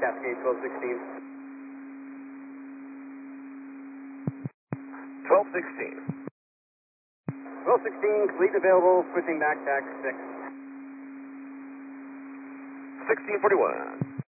Cascade 1216. 1216. 1216, fleet available, switching back, tax 6. 1641.